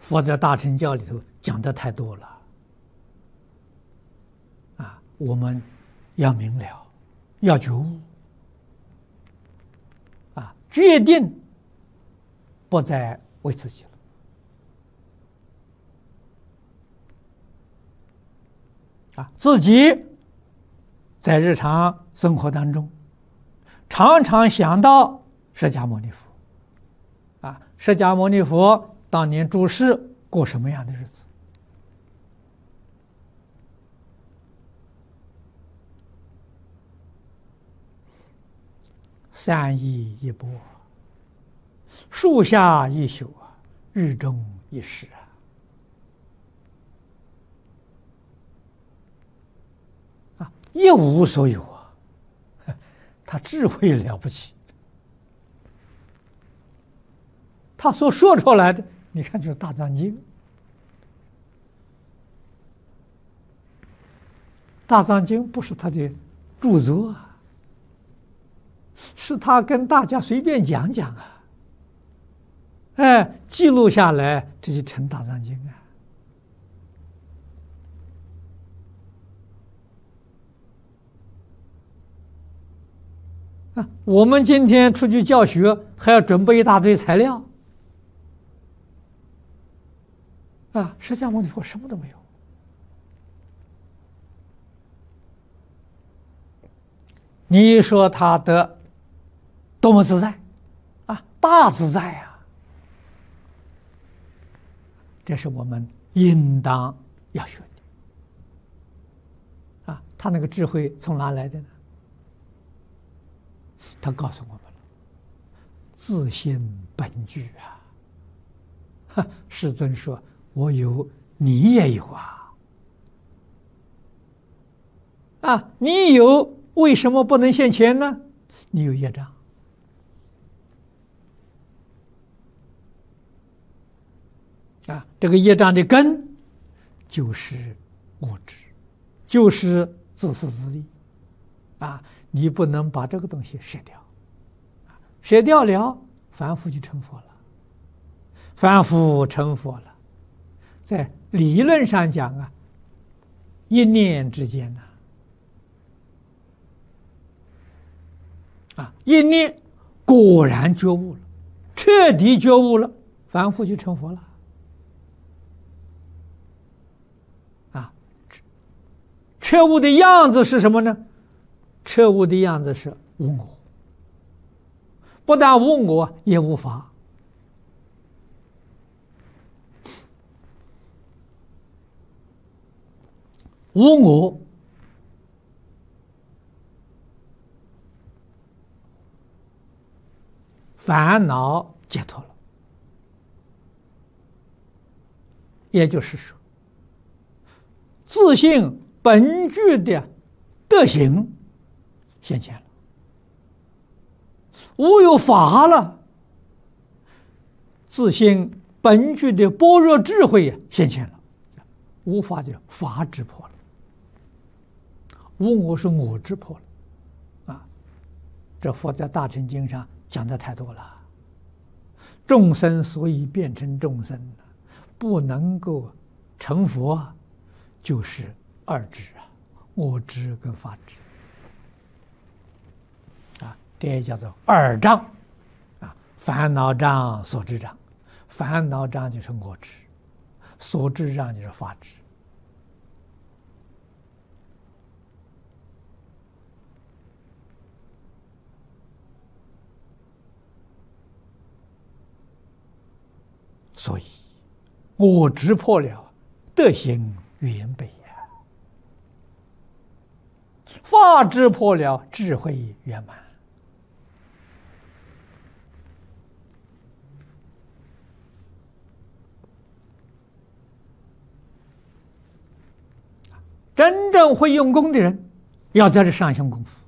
佛在大乘教里头讲的太多了啊，我们要明了，要觉悟啊，决定不再为自己了啊，自己在日常生活当中常常想到释迦牟尼佛啊，释迦牟尼佛当年住世过什么样的日子？三衣一钵，树下一宿啊，日中一时啊，一无所有啊，他智慧了不起。他所说出来的，你看就是大藏经。大藏经不是他的著作啊，是他跟大家随便讲讲啊，哎，记录下来，这就成大藏经啊。我们今天出去教学，还要准备一大堆材料。啊，释迦牟尼佛什么都没有。你说他的多么自在啊，大自在啊！这是我们应当要学的啊。他那个智慧从哪来的呢？他告诉我们了，自性本具啊。世尊说，我有，你也有啊！啊，你有，为什么不能现前呢？你有业障啊！这个业障的根就是我执，就是自私自利啊！你不能把这个东西舍掉，舍掉了，凡夫就成佛了。凡夫成佛了。在理论上讲啊，一念之间呢，啊，一念果然觉悟了，彻底觉悟了，凡夫就成佛了。啊，彻悟的样子是什么呢？彻悟的样子是无我，不但无我，也无法。无我，烦恼解脱了，也就是说，自性本具的德行现前了，无有法了，自性本具的般若智慧现前了，无法的法智破了。无我是我执破了，啊！这佛在大乘经上讲的太多了。众生所以变成众生，不能够成佛，就是二执啊，我执跟法执啊，这也叫做二障啊，烦恼障、所知障。烦恼障就是我执，所知障就是法执。所以，我执破了，德行圆备呀；法执破了，智慧圆满。真正会用功的人，要在这上下功夫。